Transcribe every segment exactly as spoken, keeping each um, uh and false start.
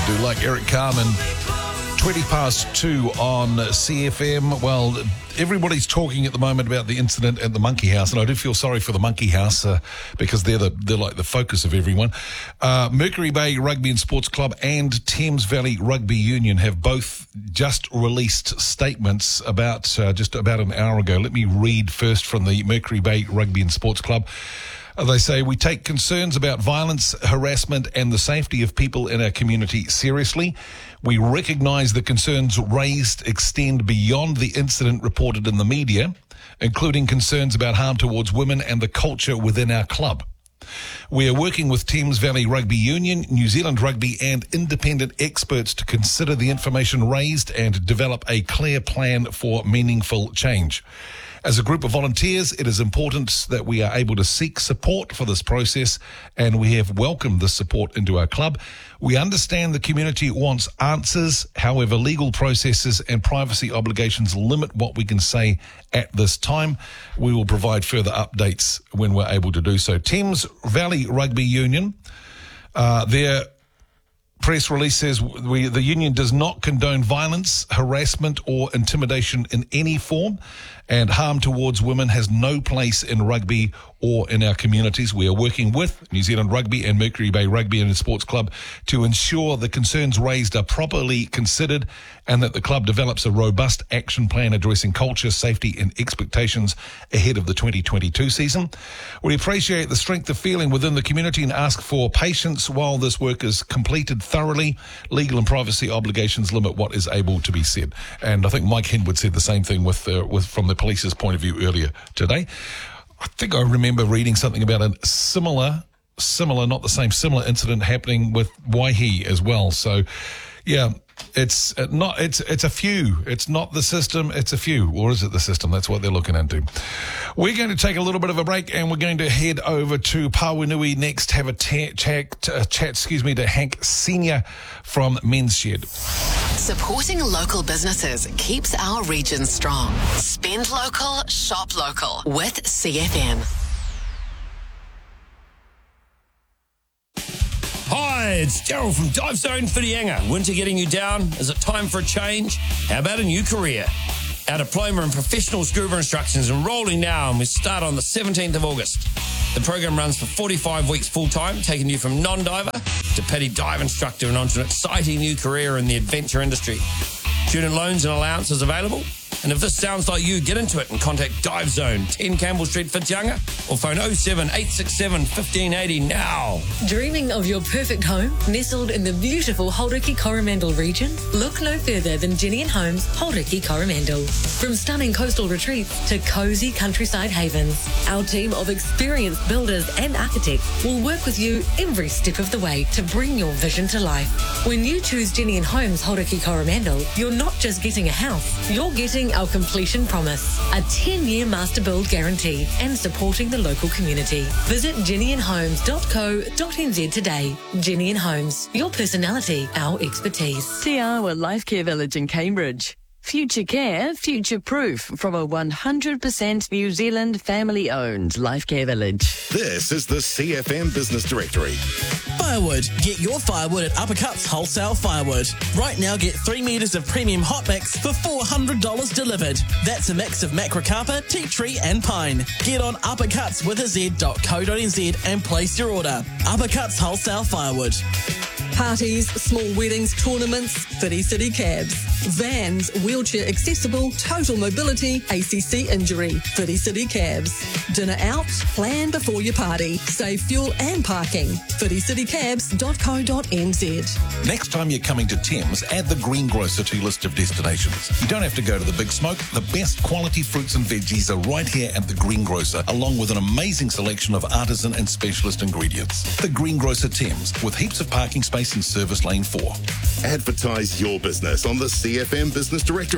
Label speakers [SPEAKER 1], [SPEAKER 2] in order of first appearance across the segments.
[SPEAKER 1] do, like Eric Carmen. twenty past two on C F M. Well, everybody's talking at the moment about the incident at the Monkey House, and I do feel sorry for the Monkey House uh, because they're the they're like the focus of everyone. Uh, Mercury Bay Rugby and Sports Club and Thames Valley Rugby Union have both just released statements about uh, just about an hour ago. Let me read first from the Mercury Bay Rugby and Sports Club. They say, we take concerns about violence, harassment and the safety of people in our community seriously. We recognise the concerns raised extend beyond the incident reported in the media, including concerns about harm towards women and the culture within our club. We are working with Thames Valley Rugby Union, New Zealand Rugby and independent experts to consider the information raised and develop a clear plan for meaningful change. As a group of volunteers, it is important that we are able to seek support for this process, and we have welcomed this support into our club. We understand the community wants answers. However, legal processes and privacy obligations limit what we can say at this time. We will provide further updates when we're able to do so. Thames Valley Rugby Union, uh, their press release says we, the union does not condone violence, harassment or intimidation in any form, and harm towards women has no place in rugby or in our communities. We are working with New Zealand Rugby and Mercury Bay Rugby and Sports Club to ensure the concerns raised are properly considered and that the club develops a robust action plan addressing culture, safety and expectations ahead of the twenty twenty-two season. We appreciate the strength of feeling within the community and ask for patience while this work is completed thoroughly. Legal and privacy obligations limit what is able to be said. And I think Mike Henwood said the same thing with, uh, with from the police's point of view earlier today. I think I remember reading something about a similar, similar, not the same, similar incident happening with Waihi as well. So, yeah, it's not, it's, it's a few. It's not the system, it's a few. Or is it the system? That's what they're looking into. We're going to take a little bit of a break and we're going to head over to Pawanui next, have a ta- chat, uh, chat, excuse me, to Hank Senior from Men's Shed.
[SPEAKER 2] Supporting local businesses keeps our region strong. Spend local, shop local with C F M.
[SPEAKER 3] Hi, it's Gerald from Dive Zone Whitianga. Winter getting you down? Is it time for a change? How about a new career? Our diploma in professional scuba instruction is enrolling now and we start on the seventeenth of August. The program runs for forty-five weeks full-time, taking you from non-diver to petty dive instructor and onto an exciting new career in the adventure industry. Student loans and allowances available. And if this sounds like you, get into it and contact Dive Zone, ten Campbell Street, Whitianga, or phone oh seven eight six seven, one five eight oh now.
[SPEAKER 4] Dreaming of your perfect home nestled in the beautiful Hauraki Coromandel region? Look no further than Jenny and Homes Hauraki Coromandel. From stunning coastal retreats to cozy countryside havens, our team of experienced builders and architects will work with you every step of the way to bring your vision to life. When you choose Jenny and Homes Hauraki Coromandel, you're not just getting a house, you're getting our completion promise, a ten-year master build guarantee, and supporting the local community. Visit jenny and homes dot co dot n z today. Jenny and Homes, your personality, our expertise.
[SPEAKER 5] Te Awa Life Care Village in Cambridge. Future care, future proof from a one hundred percent New Zealand family-owned Life Care Village.
[SPEAKER 6] This is the C F M Business Directory.
[SPEAKER 7] Firewood. Get your firewood at Uppercuts Wholesale Firewood. Right now, get three metres of premium hot mix for four hundred dollars delivered. That's a mix of macrocarpa, tea tree and pine. Get on uppercuts with a z dot co dot n z and place your order. Uppercuts Wholesale Firewood.
[SPEAKER 8] Parties, small weddings, tournaments, City City Cabs. Vans, wheelchair accessible, total mobility, A C C injury, City City Cabs. Dinner out, plan before your party. Save fuel and parking. city city cabs dot co dot n z.
[SPEAKER 1] Next time you're coming to Thames, add the Greengrocer to your list of destinations. You don't have to go to the big smoke. The best quality fruits and veggies are right here at the Greengrocer, along with an amazing selection of artisan and specialist ingredients. The Greengrocer Thames, with heaps of parking space in Service Lane four.
[SPEAKER 6] Advertise your business on the C F M Business Directory.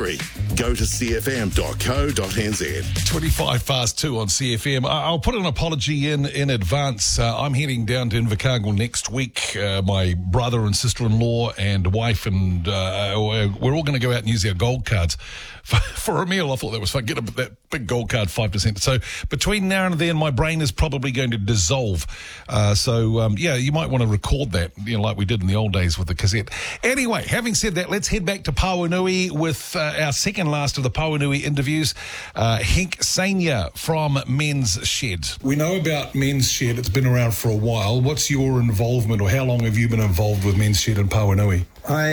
[SPEAKER 6] Go to c f m dot co dot n z.
[SPEAKER 1] twenty-five past two on C F M. I- I'll put an apology in in advance. Uh, I'm heading down to Invercargill next week. Uh, my brother and sister-in-law and wife and uh, we're all going to go out and use our gold cards for, for a meal. I thought that was fun. Get a, that big gold card, five percent. So between now and then, my brain is probably going to dissolve. Uh, so, um, yeah, you might want to record that, you know, like we did in the old days with the cassette. Anyway, having said that, let's head back to Pauanui with uh, our second last of the Pauanui interviews, uh, Henk Sania from Men's Shed. We know about Men's Shed. It's been around for a while. What's your involvement, or how long have you been involved with Men's Shed in Pauanui?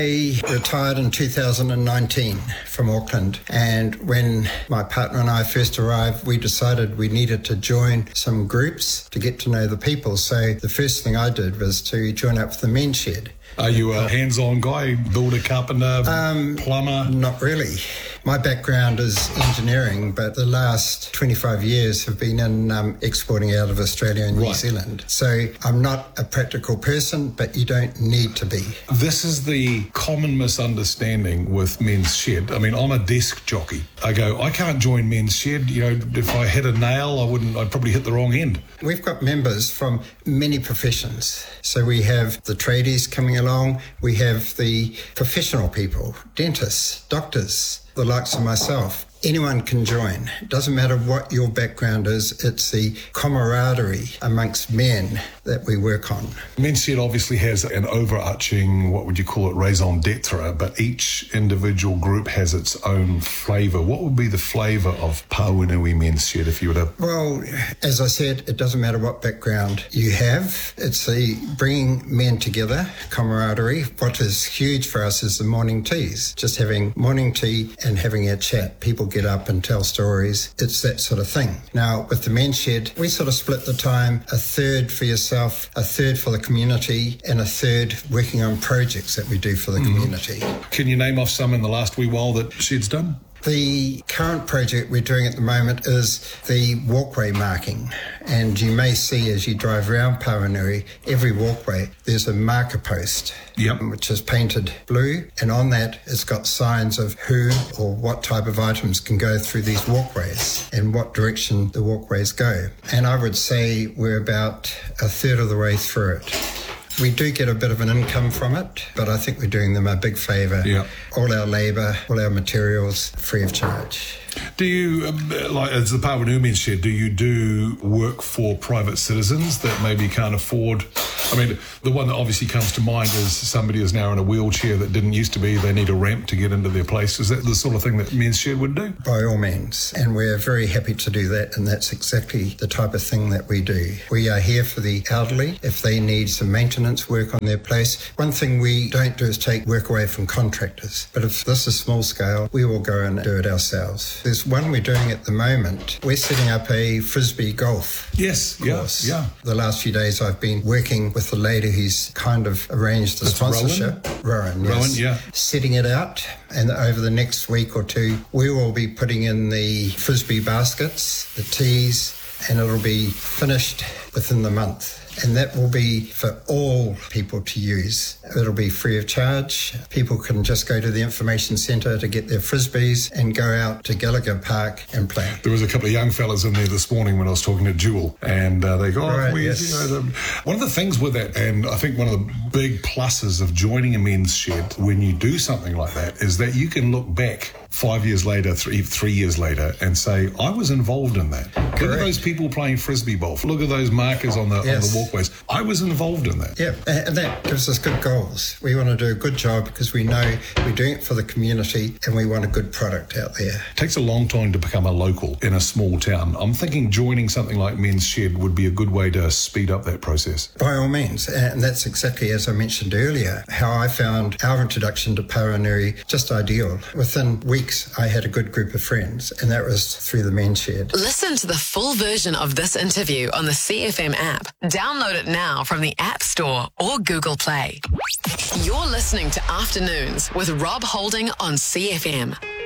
[SPEAKER 9] I retired in two thousand nineteen from Auckland, and when my partner and I first arrived, we decided we needed to join some groups to get to know the people. So the first thing I did was to join up with the Men's Shed.
[SPEAKER 1] Are you a hands-on guy, builder, carpenter, um, plumber?
[SPEAKER 9] Not really. My background is engineering, but the last twenty-five years have been in um, exporting out of Australia and New
[SPEAKER 1] Right.
[SPEAKER 9] Zealand. So I'm not a practical person, but you don't need to be.
[SPEAKER 1] This is the common misunderstanding with Men's Shed. I mean, I'm a desk jockey. I go, I can't join Men's Shed. You know, if I hit a nail, I wouldn't, I'd probably hit the wrong end.
[SPEAKER 9] We've got members from many professions. So we have the tradies coming along, we have the professional people, dentists, doctors, the likes of myself. Anyone can join. It doesn't matter what your background is, it's the camaraderie amongst men that we work on.
[SPEAKER 1] Men's Shed obviously has an overarching, what would you call it, raison d'etre, but each individual group has its own flavour. What would be the flavour of Pauanui Men's Shed if you were to...
[SPEAKER 9] Well, as I said, it doesn't matter what background you have. It's the bringing men together, camaraderie. What is huge for us is the morning teas. Just having morning tea and having a chat. People get up and tell stories. It's that sort of thing. Now, with the Men's Shed, we sort of split the time, a third for yourself, a third for the community, and a third working on projects that we do for the mm. community.
[SPEAKER 1] Can you name off some in the last wee while that Shed's done?
[SPEAKER 9] The current project we're doing at the moment is the walkway marking. And you may see as you drive around Pauanui, every walkway, there's a marker post,
[SPEAKER 1] yep.
[SPEAKER 9] which is painted blue. And on that, it's got signs of who or what type of items can go through these walkways and what direction the walkways go. And I would say we're about a third of the way through it. We do get a bit of an income from it, but I think we're doing them a big favour.
[SPEAKER 1] Yeah.
[SPEAKER 9] All our labour, all our materials, free of charge.
[SPEAKER 1] Do you, um, like as the Pauanui Men's Shed, do you do work for private citizens that maybe can't afford? I mean, the one that obviously comes to mind is somebody is now in a wheelchair that didn't used to be. They need a ramp to get into their place. Is that the sort of thing that Men's Shed would do?
[SPEAKER 9] By all means. And we're very happy to do that. And that's exactly the type of thing that we do. We are here for the elderly if they need some maintenance work on their place. One thing we don't do is take work away from contractors. But if this is small scale, we will go and do it ourselves. There's one we're doing at the moment. We're setting up a frisbee golf
[SPEAKER 1] yes,
[SPEAKER 9] course.
[SPEAKER 1] Yeah, yeah.
[SPEAKER 9] The last few days I've been working with the lady who's kind of arranged the
[SPEAKER 1] That's
[SPEAKER 9] sponsorship.
[SPEAKER 1] Rowan?
[SPEAKER 9] Rowan, yes.
[SPEAKER 1] Rowan, yeah.
[SPEAKER 9] Setting it out, and over the next week or two, we will be putting in the frisbee baskets, the tees, and it'll be finished within the month. And that will be for all people to use. It'll be free of charge. People can just go to the information centre to get their frisbees and go out to Gallagher Park and play.
[SPEAKER 1] There was a couple of young fellas in there this morning when I was talking to Jewel, and uh, they go, oh,
[SPEAKER 9] Right,
[SPEAKER 1] we,
[SPEAKER 9] yes.
[SPEAKER 1] you know, the, one of the things with that, and I think one of the big pluses of joining a Men's Shed when you do something like that is that you can look back five years later, three, three years later, and say, I was involved in that. Correct. Look at those people playing frisbee ball. Look at those markers on the, yes. on the walkways. I was involved in that.
[SPEAKER 9] Yeah, and that gives us good goals. We want to do a good job because we know we're doing it for the community and we want a good product out there.
[SPEAKER 1] It takes a long time to become a local in a small town. I'm thinking joining something like Men's Shed would be a good way to speed up that process.
[SPEAKER 9] By all means, and that's exactly as I mentioned earlier, how I found our introduction to Pauanui just ideal. Within weeks, I had a good group of friends, and that was through the Men's Shed.
[SPEAKER 2] Listen to the full version of this interview on the C F M app. Download it now from the App Store or Google Play. You're listening to Afternoons with Rob Holding on C F M.